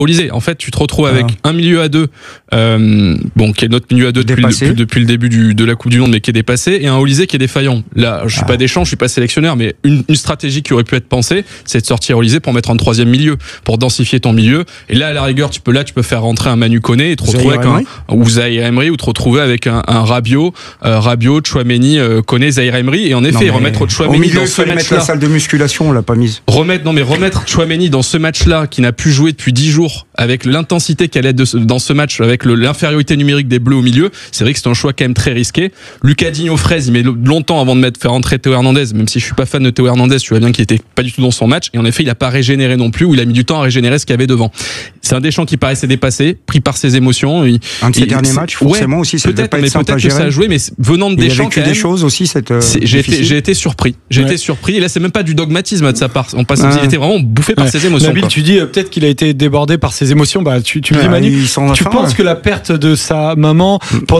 Olysée. En fait, tu te retrouves avec un milieu à deux, qui est notre milieu à deux depuis le début de la Coupe du Monde, mais qui est dépassé, et un Olysée qui est défaillant. Là, je suis pas Deschamps, je suis pas sélectionneur, mais une stratégie qui aurait pu être pensée, c'est de sortir Olysée pour mettre un troisième milieu, pour densifier ton milieu. Et là, à la rigueur, tu peux faire rentrer un Manu Koné et te retrouver avec ou Zahir Emery, ou te retrouver avec un Rabiot, Tchouaméni, Koné, Zahir Emery, et en effet, remettre Tchouaméni dans ce match-là. Mettre la salle de musculation, on l'a pas mise. Remettre Tchouaméni dans ce match-là, qui n'a plus joué depuis 10 jours, avec l'intensité qu'elle est dans ce match, avec l'infériorité numérique des Bleus au milieu, c'est vrai que c'est un choix quand même très risqué. Lucas Digne aux fraises, il met longtemps avant de faire entrer Théo Hernandez, même si je suis pas fan de Théo Hernandez, tu vois bien qu'il était pas du tout dans son match, et en effet il a pas régénéré non plus, ou il a mis du temps à régénérer ce qu'il y avait devant. C'est un Deschamps qui paraissait dépassé, pris par ses émotions. Un de ses derniers matchs, forcément aussi, ça peut-être que ça a joué, mais venant de Deschamps, il y a des choses aussi. J'ai été surpris. Et là c'est même pas du dogmatisme de sa part. Il était vraiment bouffé par ses émotions. Nabil, tu dis peut-être qu'il a été débordé par ses émotions. Tu me dis, Manu, tu penses que la perte de sa maman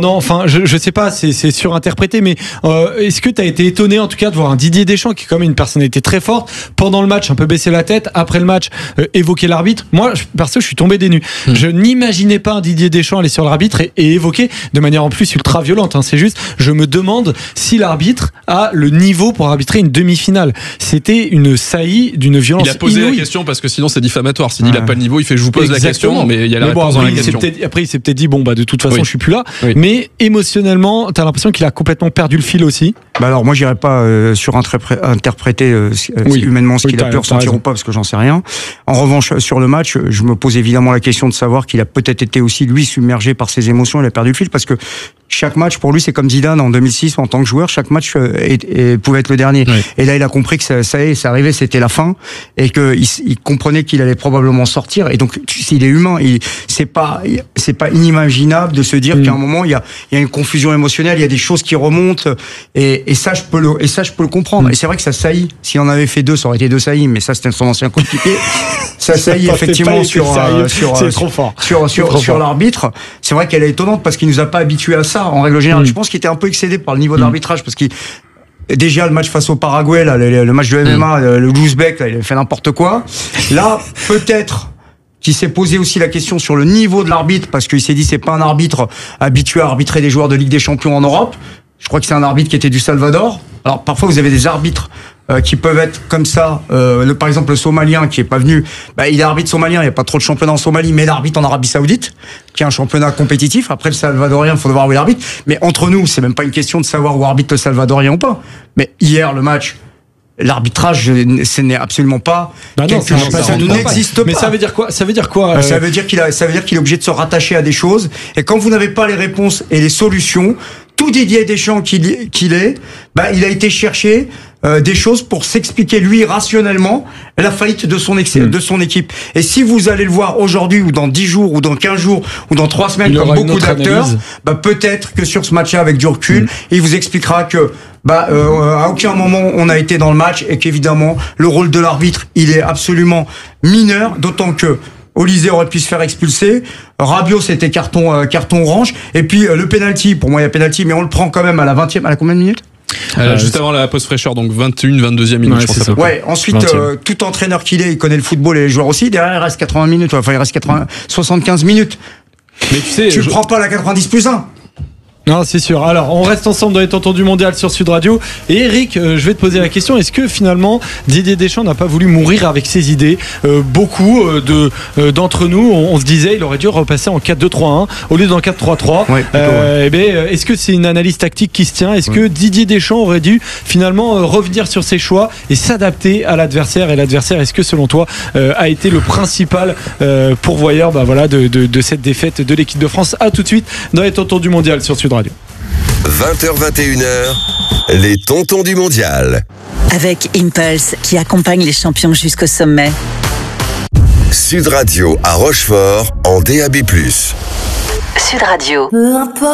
je sais pas, c'est surinterprété, mais est-ce que tu as été étonné en tout cas de voir un Didier Deschamps qui est quand même une personnalité très forte pendant le match, un peu baisser la tête, après le match évoquer l'arbitre? Moi perso, je suis tombé des nues. Je n'imaginais pas un Didier Deschamps aller sur l'arbitre et évoquer de manière en plus ultra violente, c'est juste, je me demande si l'arbitre a le niveau pour arbitrer une demi-finale. C'était une saillie d'une violence inouïe. Il a posé la question parce que sinon c'est diffamatoire. S'il n'a pas le niveau, il fait je vous pose la question, mais il y a la réponse dans la question. Après il s'est peut-être dit de toute façon je suis plus là, mais émotionnellement t'as l'impression qu'il a complètement perdu le fil aussi. Alors moi j'irais pas surinterpréter humainement ce qu'il a pu ressentir ou pas, parce que j'en sais rien. En revanche, sur le match, je me pose évidemment la question de savoir qu'il a peut-être été aussi lui submergé par ses émotions, il a perdu le fil, parce que chaque match pour lui c'est comme Zidane en 2006 en tant que joueur, chaque match pouvait être le dernier. Et là il a compris que ça y est, c'est arrivé, c'était la fin, et que il comprenait qu'il allait probablement sortir. Et donc s'il est humain, c'est pas inimaginable de se dire qu'à un moment il y a une confusion émotionnelle, il y a des choses qui remontent, et ça je peux le comprendre. Et c'est vrai que ça saillit. S'il en avait fait deux, ça aurait été deux saillies, mais ça c'était son ancien coup de pied. Ça saillit effectivement sur l'arbitre. C'est vrai qu'elle est étonnante parce qu'il nous a pas habitués à ça en règle générale. Je pense qu'il était un peu excédé par le niveau de l'arbitrage, parce qu'il déjà le match face au Paraguay, là, le match de MMA, le Louzbek, là, il a fait n'importe quoi. Là, peut-être qu'il s'est posé aussi la question sur le niveau de l'arbitre, parce qu'il s'est dit c'est pas un arbitre habitué à arbitrer des joueurs de Ligue des Champions en Europe. Je crois que c'est un arbitre qui était du Salvador. Alors parfois vous avez des arbitres qui peuvent être comme ça. Par exemple le Somalien qui est pas venu, il est arbitre somalien, il n'y a pas trop de championnat en Somalie, mais l'arbitre en Arabie Saoudite, qui est un championnat compétitif. Après le Salvadorien, il faut voir où est l'arbitre. Mais entre nous, c'est même pas une question de savoir où arbitre le Salvadorien ou pas. Mais hier le match, l'arbitrage, ce n'est absolument pas quelque chose. Ça n'existe pas. Mais ça veut dire quoi? Ça veut dire qu'il est obligé de se rattacher à des choses. Et quand vous n'avez pas les réponses et les solutions, tout Didier Deschamps qu'il est, il a été chercher des choses pour s'expliquer lui rationnellement la faillite de son équipe. Et si vous allez le voir aujourd'hui ou dans 10 jours ou dans 15 jours ou dans 3 semaines comme beaucoup d'acteurs, peut-être que sur ce match-là avec du recul, il vous expliquera que à aucun moment on a été dans le match, et qu'évidemment le rôle de l'arbitre il est absolument mineur, d'autant que Olysée aurait pu se faire expulser, Rabiot c'était carton orange, et puis le penalty, pour moi il y a penalty, mais on le prend quand même à la 20e, à la combien de minutes? Juste avant la pause fraîcheur, donc 22e minute, je pense. Ensuite, tout entraîneur qu'il est, il connaît le football et les joueurs aussi. Derrière, il reste 80 minutes. Enfin, il reste 75 minutes. Mais tu prends pas la 90+1. Non, c'est sûr. Alors, on reste ensemble dans les Tontons du Mondial sur Sud Radio. Et Eric, je vais te poser la question. Est-ce que finalement, Didier Deschamps n'a pas voulu mourir avec ses idées? Beaucoup d'entre nous, on se disait, il aurait dû repasser en 4-2-3-1 au lieu d'en 4-3-3. Est-ce que c'est une analyse tactique qui se tient? Est-ce que Didier Deschamps aurait dû finalement revenir sur ses choix et s'adapter à l'adversaire? Et l'adversaire, est-ce que selon toi, a été le principal pourvoyeur de cette défaite de l'équipe de France? À tout de suite dans les Tontons du Mondial sur Sud Radio. 20h21h, les Tontons du Mondial. Avec Impulse, qui accompagne les champions jusqu'au sommet. Sud Radio à Rochefort en DAB+. Sud Radio.